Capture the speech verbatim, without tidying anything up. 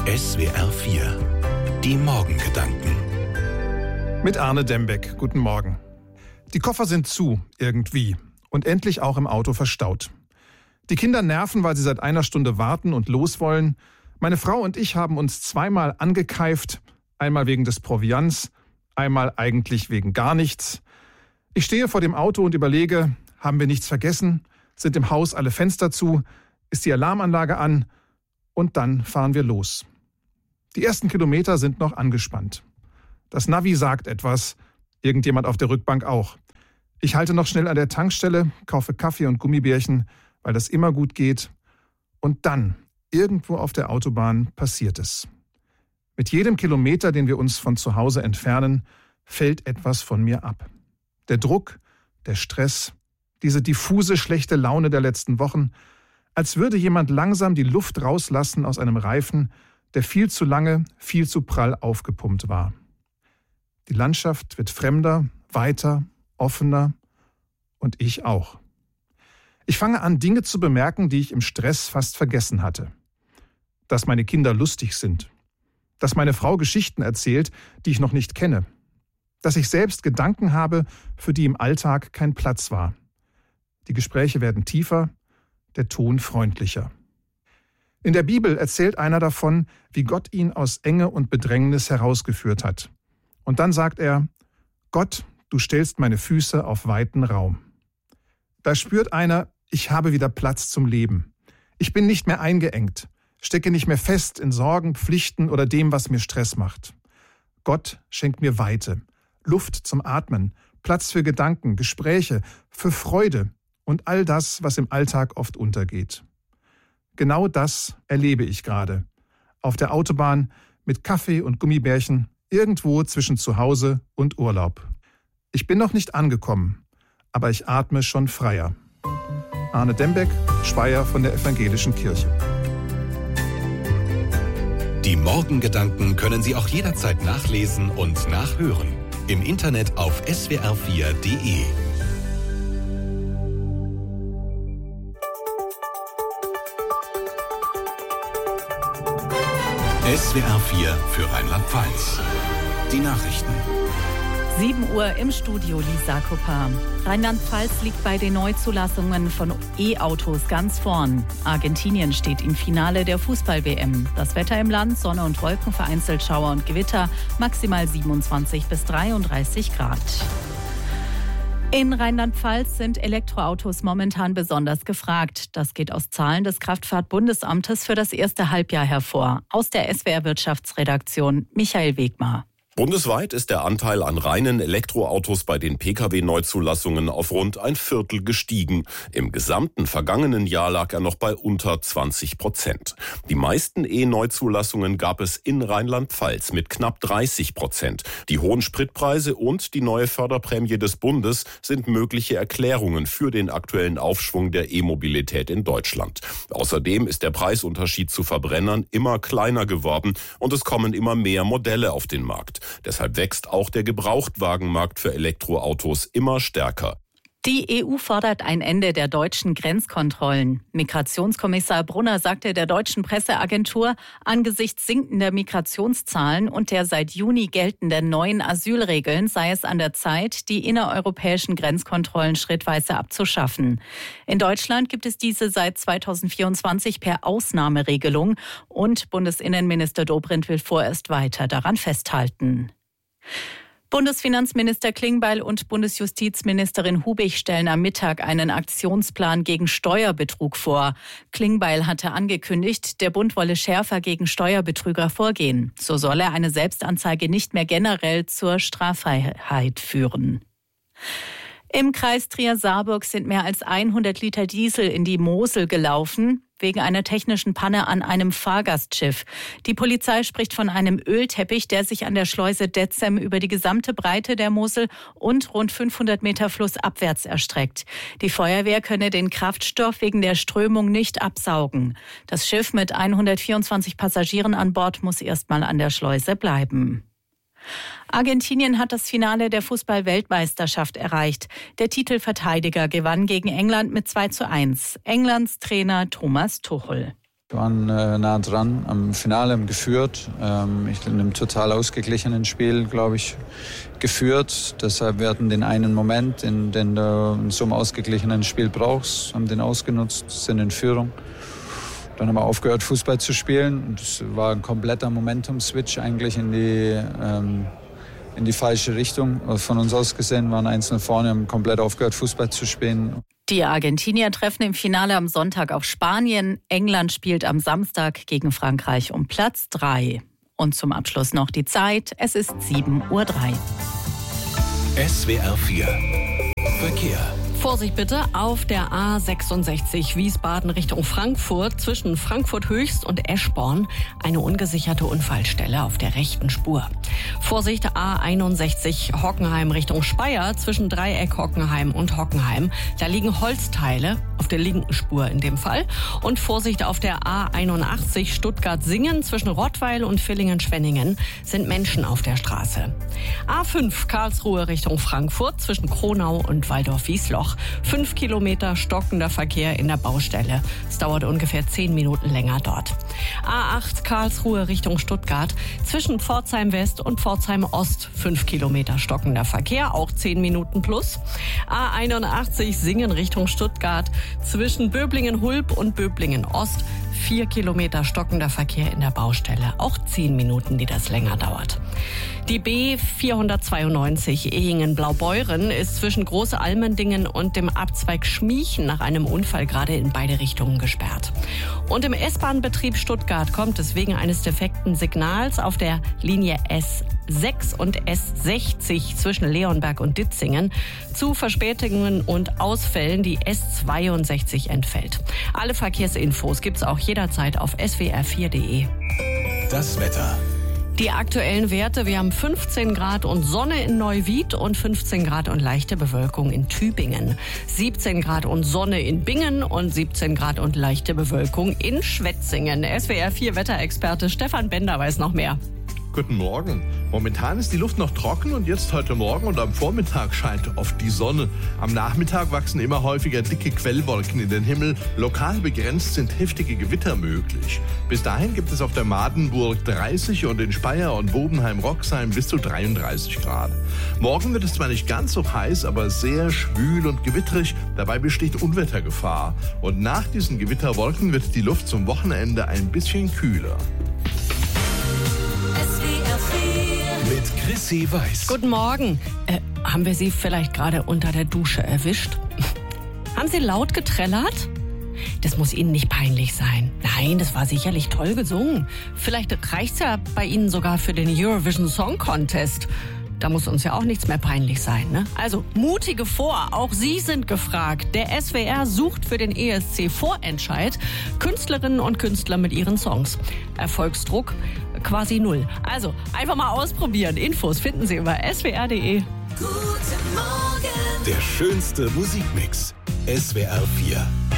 S W R vier. Die Morgengedanken. Mit Arne Dembeck. Guten Morgen. Die Koffer sind zu, irgendwie. Und endlich auch im Auto verstaut. Die Kinder nerven, weil sie seit einer Stunde warten und los wollen. Meine Frau und ich haben uns zweimal angekeift. Einmal wegen des Proviants, einmal eigentlich wegen gar nichts. Ich stehe vor dem Auto und überlege, haben wir nichts vergessen? Sind im Haus alle Fenster zu? Ist die Alarmanlage an? Und dann fahren wir los. Die ersten Kilometer sind noch angespannt. Das Navi sagt etwas, irgendjemand auf der Rückbank auch. Ich halte noch schnell an der Tankstelle, kaufe Kaffee und Gummibärchen, weil das immer gut geht. Und dann, irgendwo auf der Autobahn, passiert es. Mit jedem Kilometer, den wir uns von zu Hause entfernen, fällt etwas von mir ab. Der Druck, der Stress, diese diffuse schlechte Laune der letzten Wochen, als würde jemand langsam die Luft rauslassen aus einem Reifen, der viel zu lange, viel zu prall aufgepumpt war. Die Landschaft wird fremder, weiter, offener und ich auch. Ich fange an, Dinge zu bemerken, die ich im Stress fast vergessen hatte. Dass meine Kinder lustig sind. Dass meine Frau Geschichten erzählt, die ich noch nicht kenne. Dass ich selbst Gedanken habe, für die im Alltag kein Platz war. Die Gespräche werden tiefer, der Ton freundlicher. In der Bibel erzählt einer davon, wie Gott ihn aus Enge und Bedrängnis herausgeführt hat. Und dann sagt er, Gott, du stellst meine Füße auf weiten Raum. Da spürt einer, ich habe wieder Platz zum Leben. Ich bin nicht mehr eingeengt, stecke nicht mehr fest in Sorgen, Pflichten oder dem, was mir Stress macht. Gott schenkt mir Weite, Luft zum Atmen, Platz für Gedanken, Gespräche, für Freude und all das, was im Alltag oft untergeht. Genau das erlebe ich gerade. Auf der Autobahn mit Kaffee und Gummibärchen, irgendwo zwischen Zuhause und Urlaub. Ich bin noch nicht angekommen, aber ich atme schon freier. Arne Dembeck, Speyer von der Evangelischen Kirche. Die Morgengedanken können Sie auch jederzeit nachlesen und nachhören. Im Internet auf S W R vier Punkt de. S W R vier für Rheinland-Pfalz. Die Nachrichten. sieben Uhr im Studio, Lisa Kuppa. Rheinland-Pfalz liegt bei den Neuzulassungen von E-Autos ganz vorn. Argentinien steht im Finale der Fußball-W M. Das Wetter im Land, Sonne und Wolken, vereinzelt Schauer und Gewitter, maximal siebenundzwanzig bis dreiunddreißig Grad. In Rheinland-Pfalz sind Elektroautos momentan besonders gefragt. Das geht aus Zahlen des Kraftfahrt-Bundesamtes für das erste Halbjahr hervor. Aus der S W R-Wirtschaftsredaktion Michael Wegmar. Bundesweit ist der Anteil an reinen Elektroautos bei den Pkw-Neuzulassungen auf rund ein Viertel gestiegen. Im gesamten vergangenen Jahr lag er noch bei unter zwanzig Prozent. Die meisten E-Neuzulassungen gab es in Rheinland-Pfalz mit knapp dreißig Prozent. Die hohen Spritpreise und die neue Förderprämie des Bundes sind mögliche Erklärungen für den aktuellen Aufschwung der E-Mobilität in Deutschland. Außerdem ist der Preisunterschied zu Verbrennern immer kleiner geworden und es kommen immer mehr Modelle auf den Markt. Deshalb wächst auch der Gebrauchtwagenmarkt für Elektroautos immer stärker. Die E U fordert ein Ende der deutschen Grenzkontrollen. Migrationskommissar Brunner sagte der deutschen Presseagentur, angesichts sinkender Migrationszahlen und der seit Juni geltenden neuen Asylregeln sei es an der Zeit, die innereuropäischen Grenzkontrollen schrittweise abzuschaffen. In Deutschland gibt es diese seit zweitausendvierundzwanzig per Ausnahmeregelung und Bundesinnenminister Dobrindt will vorerst weiter daran festhalten. Bundesfinanzminister Klingbeil und Bundesjustizministerin Hubig stellen am Mittag einen Aktionsplan gegen Steuerbetrug vor. Klingbeil hatte angekündigt, der Bund wolle schärfer gegen Steuerbetrüger vorgehen. So solle eine Selbstanzeige nicht mehr generell zur Straffreiheit führen. Im Kreis Trier-Saarburg sind mehr als hundert Liter Diesel in die Mosel gelaufen, wegen einer technischen Panne an einem Fahrgastschiff. Die Polizei spricht von einem Ölteppich, der sich an der Schleuse Detzem über die gesamte Breite der Mosel und rund fünfhundert Meter flussabwärts erstreckt. Die Feuerwehr könne den Kraftstoff wegen der Strömung nicht absaugen. Das Schiff mit hundertvierundzwanzig Passagieren an Bord muss erstmal an der Schleuse bleiben. Argentinien hat das Finale der Fußball-Weltmeisterschaft erreicht. Der Titelverteidiger gewann gegen England mit zwei zu eins. Englands Trainer Thomas Tuchel. Wir waren äh, nah dran am Finale, haben geführt. Ähm, ich in einem total ausgeglichenen Spiel, glaube ich, geführt. Deshalb wir hatten den einen Moment, in, den du in so einem ausgeglichenen Spiel brauchst, haben den ausgenutzt, sind in Führung. Dann haben wir aufgehört, Fußball zu spielen. Und es war ein kompletter Momentum-Switch eigentlich in die, ähm, in die falsche Richtung. Von uns aus gesehen waren eins null vorne, haben komplett aufgehört, Fußball zu spielen. Die Argentinier treffen im Finale am Sonntag auf Spanien. England spielt am Samstag gegen Frankreich um Platz drei. Und zum Abschluss noch die Zeit. Es ist sieben Uhr drei. S W R vier Verkehr. Vorsicht bitte auf der A sechsundsechzig Wiesbaden Richtung Frankfurt zwischen Frankfurt Höchst und Eschborn eine ungesicherte Unfallstelle auf der rechten Spur. Vorsicht A einundsechzig Hockenheim Richtung Speyer zwischen Dreieck Hockenheim und Hockenheim. Da liegen Holzteile auf der linken Spur in dem Fall. Und Vorsicht auf der A einundachtzig Stuttgart-Singen zwischen Rottweil und Villingen-Schwenningen sind Menschen auf der Straße. A fünf Karlsruhe Richtung Frankfurt zwischen Kronau und Waldorf-Wiesloch. Fünf Kilometer stockender Verkehr in der Baustelle. Es dauert ungefähr zehn Minuten länger dort. A acht Karlsruhe Richtung Stuttgart zwischen Pforzheim West und Pforzheim Ost. Fünf Kilometer stockender Verkehr, auch zehn Minuten plus. A einundachtzig Singen Richtung Stuttgart zwischen Böblingen-Hulb und Böblingen-Ost. Vier Kilometer stockender Verkehr in der Baustelle. Auch zehn Minuten, die das länger dauert. Die B vierhundertzweiundneunzig Ehingen-Blaubeuren ist zwischen Großalmendingen und dem Abzweig Schmiechen nach einem Unfall gerade in beide Richtungen gesperrt. Und im S-Bahn-Betrieb Stuttgart kommt es wegen eines defekten Signals auf der Linie S sechs und S sechzig zwischen Leonberg und Ditzingen zu Verspätungen und Ausfällen. Die S zweiundsechzig entfällt. Alle Verkehrsinfos gibt's auch jederzeit auf S W R vier Punkt de. Das Wetter. Die aktuellen Werte, wir haben fünfzehn Grad und Sonne in Neuwied und fünfzehn Grad und leichte Bewölkung in Tübingen. siebzehn Grad und Sonne in Bingen und siebzehn Grad und leichte Bewölkung in Schwetzingen. S W R vier Wetterexperte Stefan Bender weiß noch mehr. Guten Morgen. Momentan ist die Luft noch trocken und jetzt heute Morgen und am Vormittag scheint oft die Sonne. Am Nachmittag wachsen immer häufiger dicke Quellwolken in den Himmel. Lokal begrenzt sind heftige Gewitter möglich. Bis dahin gibt es auf der Madenburg dreißig und in Speyer und Bobenheim-Roxheim bis zu dreiunddreißig Grad. Morgen wird es zwar nicht ganz so heiß, aber sehr schwül und gewitterig. Dabei besteht Unwettergefahr. Und nach diesen Gewitterwolken wird die Luft zum Wochenende ein bisschen kühler. Mit Chrissy Weiß. Guten Morgen. Äh, haben wir Sie vielleicht gerade unter der Dusche erwischt? Haben Sie laut getrellert? Das muss Ihnen nicht peinlich sein. Nein, das war sicherlich toll gesungen. Vielleicht reicht's ja bei Ihnen sogar für den Eurovision Song Contest. Da muss uns ja auch nichts mehr peinlich sein, ne? Also, mutige vor, auch Sie sind gefragt. Der S W R sucht für den E S C-Vorentscheid Künstlerinnen und Künstler mit ihren Songs. Erfolgsdruck quasi null. Also, einfach mal ausprobieren. Infos finden Sie über S W R Punkt de. Guten Morgen. Der schönste Musikmix. S W R vier.